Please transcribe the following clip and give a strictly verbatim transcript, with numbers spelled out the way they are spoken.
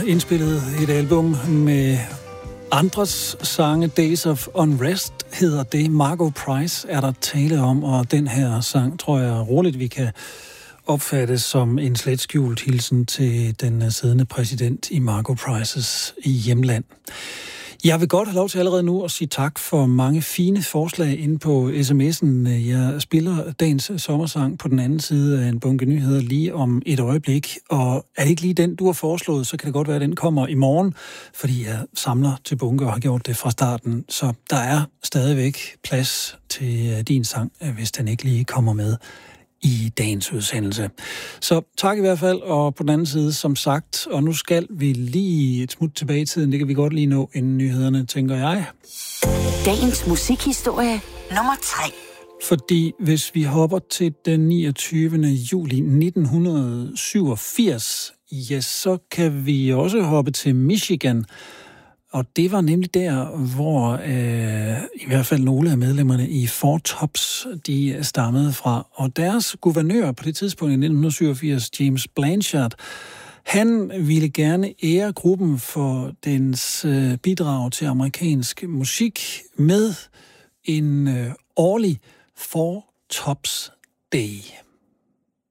indspillet et album med andres sange. Days of Unrest hedder det. Margo Price er der tale om, og den her sang tror jeg roligt, vi kan opfattes som en slet skjult hilsen til den siddende præsident i Margo Prices hjemland. Jeg vil godt have lov til allerede nu at sige tak for mange fine forslag inde på sms'en. Jeg spiller dagens sommersang på den anden side af en bunke nyheder lige om et øjeblik. Og er det ikke lige den, du har foreslået, så kan det godt være, at den kommer i morgen, fordi jeg samler til bunke og har gjort det fra starten. Så der er stadigvæk plads til din sang, hvis den ikke lige kommer med i dagens udsendelse. Så tak i hvert fald, og på den anden side, som sagt, og nu skal vi lige et smut tilbage i tiden, det kan vi godt lige nå inden nyhederne, tænker jeg. Dagens musikhistorie nummer tre. Fordi hvis vi hopper til den niogtyvende juli nitten syvogfirs, ja, så kan vi også hoppe til Michigan. Og det var nemlig der, hvor øh, i hvert fald nogle af medlemmerne i Four Tops, de stammede fra. Og deres guvernør på det tidspunkt i nitten syvogfirs, James Blanchard, han ville gerne ære gruppen for dens øh, bidrag til amerikansk musik med en øh, årlig Four Tops Day.